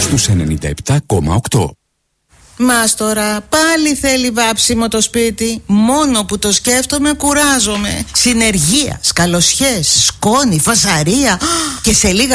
στους 97,8. Μάστορα, πάλι θέλει βάψιμο το σπίτι. Μόνο που το σκέφτομαι κουράζομαι. Συνεργεία, σκαλοσιές, σκόνη, φασαρία. Και σε λίγα